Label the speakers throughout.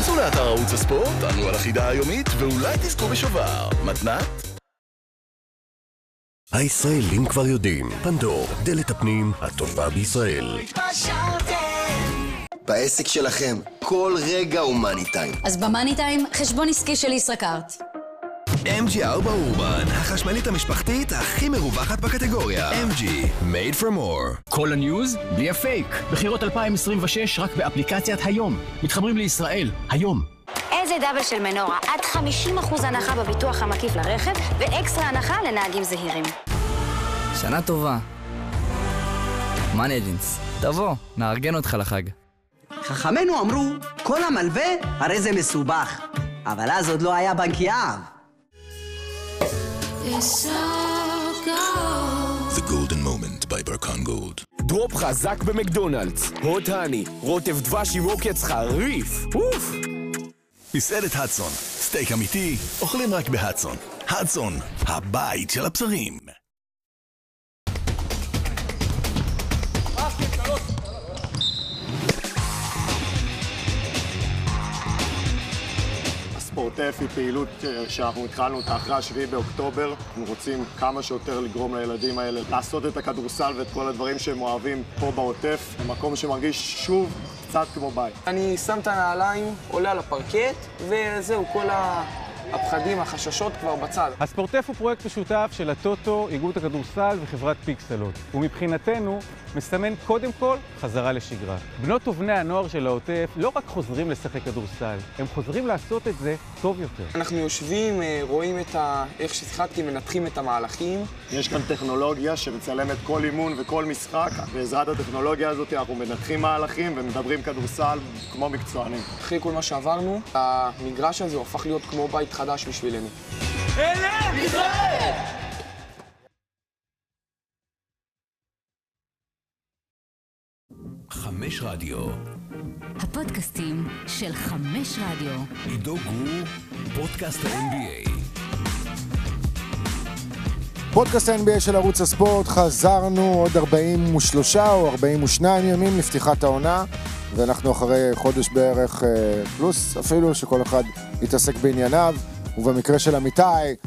Speaker 1: כנסו לאתר ערוץ הספורט, ענו על החידה היומית, ואולי תזכו בשובר. מתנת?
Speaker 2: הישראלים כבר יודעים, פנדור, דלת הפנים הטובה בישראל.
Speaker 3: בעסק שלכם, כל רגע הוא מאני טיים.
Speaker 4: אז במאני טיים, חשבון עסקי של ישראכרט.
Speaker 1: MG4 אורבן, החשמלית המשפחתית הכי מרווחת בקטגוריה. MG, made for more.
Speaker 5: כל הניוז בלי הפייק. בחירות 2026 רק באפליקציית היום. מתחברים לישראל, היום.
Speaker 6: איזה דאבל של מנורה, עד 50% הנחה בביטוח המקיף לרכב, ואקסטרה הנחה לנהגים זהירים.
Speaker 7: שנה טובה. מאני אג'נס, תבוא, נארגן אותך לחג.
Speaker 8: חכמינו אמרו, כל המלווה הרי זה מסובך, אבל אז עוד לא היה בנק יהב.
Speaker 2: The Golden Moment by ברקן גולד.
Speaker 9: דרופ חזק במקדונלדס. הוט הני, רוטב דבש עם עוקץ חריף. אוף!
Speaker 1: מסעדת הדסון, סטייק אמיתי, אוכלים רק בהדסון. הדסון, הבית של הבשרים.
Speaker 10: ספורטף היא פעילות שאנחנו התחלנו אותה אחרי 7 באוקטובר. אנחנו רוצים כמה שיותר לגרום לילדים האלה לעשות את הכדורסל ואת כל הדברים שהם אוהבים פה בעוטף, במקום שמרגיש שוב קצת כמו בית.
Speaker 11: אני שם את הנעליים, עולה על הפרקט, וזהו, כל הפחדים, החששות כבר בצד.
Speaker 12: הספורטף הוא פרויקט משותף של הטוטו, איגוד הכדורסל וחברת פיקסלות. ומבחינתנו מסמן קודם כל חזרה לשגרה. בנות ובני הנוער של העוטף לא רק חוזרים לשחק כדורסל, הם חוזרים לעשות את זה טוב יותר.
Speaker 11: אנחנו יושבים, רואים איך ששיחקתי, מנתחים את המהלכים.
Speaker 10: יש כאן טכנולוגיה שמצלמת כל אימון וכל משחק. בעזרת הטכנולוגיה הזאת אנחנו מנתחים מהלכים ומדברים כדורסל כמו מקצוענים.
Speaker 11: אחרי כל מה שעברנו, המגרש הזה הופך להיות כמו בית חדש בשבילנו.
Speaker 9: אלם ישראל!
Speaker 2: 5 רדיו.
Speaker 4: הפודקאסטים של 5 רדיו.
Speaker 2: עידו גור, פודקאסט ה-NBA.
Speaker 13: פודקאסט ה-NBA של ערוץ הספורט, חזרנו עוד 43 או 42 ימים לפתיחת העונה, ואנחנו אחרי חודש בערך פלוס, אפילו שכל אחד יתעסק בענייניו, ובמקרה של אמיתי,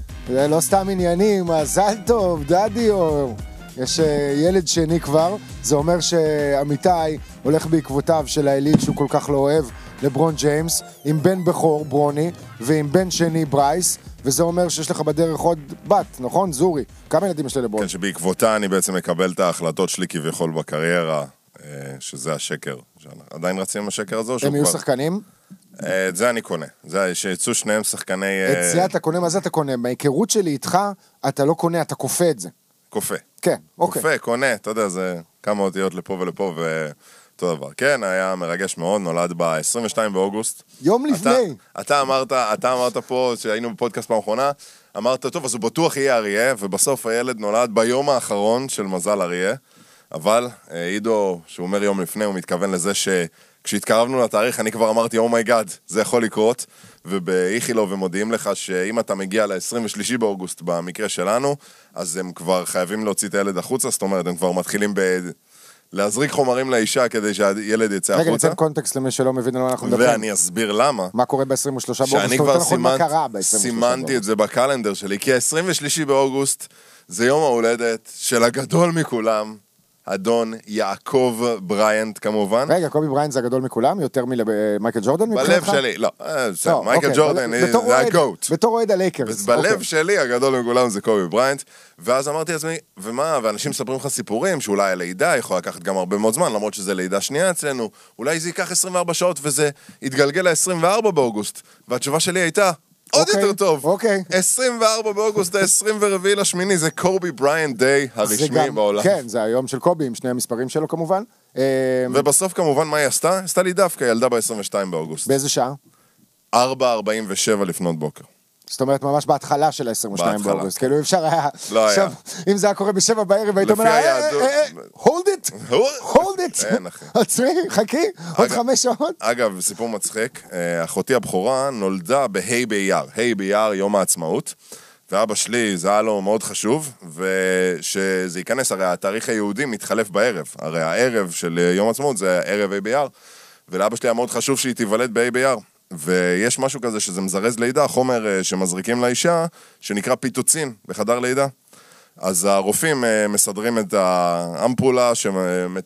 Speaker 13: זה לא סתם עניינים, מזל טוב, דדי אור. יש ילד שני כבר, זה אומר שאמיתי הולך בעקבותיו של האליל שהוא כל כך לא אוהב, לברון ג'יימס, עם בן בכור ברוני, ועם בן שני ברייס, וזה אומר שיש לך בדרך עוד בת, נכון? זורי. כמה ילדים יש לברון?
Speaker 14: כן, שבעקבותה אני בעצם מקבל את ההחלטות שלי כביכול בקריירה, שזה השקר. עדיין רצים עם השקר הזו?
Speaker 13: הם יהיו שחקנים?
Speaker 14: את זה אני קונה. זה שיצאו שניהם שחקני...
Speaker 13: את זה אתה קונה, מה זה אתה קונה? בהיכרות שלי איתך, אתה לא קונה, אתה קופה את זה.
Speaker 14: קופה.
Speaker 13: כן, אוקיי.
Speaker 14: קופה, קונה, אתה יודע, זה כמה אותיות לפה ולפה ואותו דבר. כן, היה מרגש מאוד, נולד ב-22 באוגוסט.
Speaker 13: יום לפני.
Speaker 14: אתה אמרת פה, שהיינו בפודקאסט פעם האחרונה, אמרת, טוב, אז הוא בטוח יהיה אריה, ובסוף הילד נולד ביום האחרון של מזל אריה, אבל עידו, שהוא אומר יום לפני, הוא מתכוון לזה כשהתקרבנו לתאריך, אני כבר אמרתי, אומייגאד, זה יכול לקרות, ובאיכילו ומודיעים לך שאם אתה מגיע ל-23 באוגוסט במקרה שלנו, אז הם כבר חייבים להוציא את הילד החוצה, זאת אומרת, הם כבר מתחילים להזריק חומרים לאישה כדי שהילד יצא החוצה.
Speaker 13: רגע, ניתן קונטקסט למי שלא מבין על מה אנחנו מדברים.
Speaker 14: ואני אסביר למה.
Speaker 13: מה קורה ב-23 באוגוסט?
Speaker 14: שאני כבר סימנתי את זה בקלנדר שלי, כי ה-23 באוגוסט זה יום ההולדת של הגדול מכולם, אדון יעקב בריינט כמובן.
Speaker 13: רגע, קובי בריינט זה הגדול מכולם? יותר ממייקל ג'ורדן מבחינתך?
Speaker 14: בלב שלי, לא. מייקל ג'ורדן זה הגוט.
Speaker 13: בתור אוהד הלייקרס.
Speaker 14: בלב שלי הגדול מכולם זה קובי בריינט. ואז אמרתי לעצמי, ומה? ואנשים מספרים לך סיפורים שאולי הלידה יכול לקחת גם הרבה מאוד זמן, למרות שזה לידה שנייה אצלנו. אולי זה ייקח 24 שעות וזה יתגלגל ל-24 באוגוסט. והתשובה שלי הייתה, עוד יותר טוב. 24 באוגוסט, ה-24 לשמיני, זה קובי בריינט דיי הרשמי בעולם.
Speaker 13: כן, זה היום של קובי, עם שני המספרים שלו כמובן.
Speaker 14: ובסוף כמובן מה היא עשתה? עשתה לי דווקא, ילדה ב-22 באוגוסט.
Speaker 13: באיזה שעה?
Speaker 14: 4:47 לפנות בוקר.
Speaker 13: זאת אומרת, ממש בהתחלה של ה-22 באוגוסט. כאילו אפשר היה...
Speaker 14: לא היה.
Speaker 13: אם זה היה קורה ב7 בערב, היית אומר, hold it, hold it. עצמי, חכי, עוד 5 שעות.
Speaker 14: אגב, סיפור מצחיק, אחותי הבכורה נולדה בהי באייר. ה' באייר, יום העצמאות. ואבא שלי, זה היה לו מאוד חשוב, ושזה ייכנס, הרי התאריך היהודי מתחלף בערב. הרי הערב של יום העצמאות זה ערב ה' באייר, ולאבא שלי היה מאוד חשוב שהיא תיוולד בה' באייר. ויש משהו כזה שזה מזרז לידה, חומר שמזריקים לאישה, שנקרא פיטוצין בחדר לידה. אז הרופאים מסדרים את האמפולה